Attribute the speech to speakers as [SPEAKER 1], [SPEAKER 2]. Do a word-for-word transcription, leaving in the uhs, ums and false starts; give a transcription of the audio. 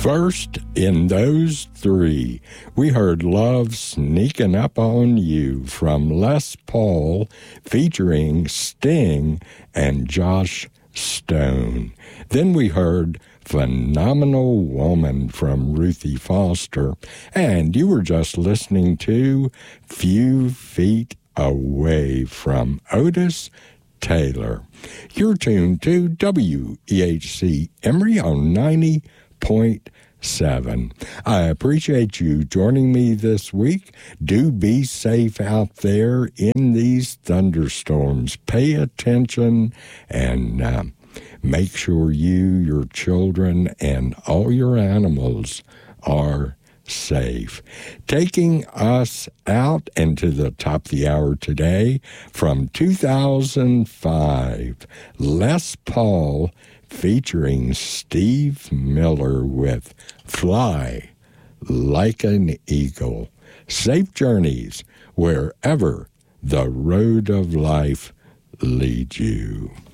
[SPEAKER 1] First, in those three, we heard Love Sneaking Up on You from Les Paul featuring Sting and Josh Stone. Then we heard Phenomenal Woman from Ruthie Foster. And you were just listening to Few Feet Away from Otis Taylor. You're tuned to W E H C Emory on ninety point seven. I appreciate you joining me this week. Do be safe out there in these thunderstorms. Pay attention and uh, make sure you, your children, and all your animals are safe. Taking us out into the top of the hour today from two thousand five, Les Paul featuring Steve Miller with Fly Like an Eagle. Safe journeys wherever the road of life leads you.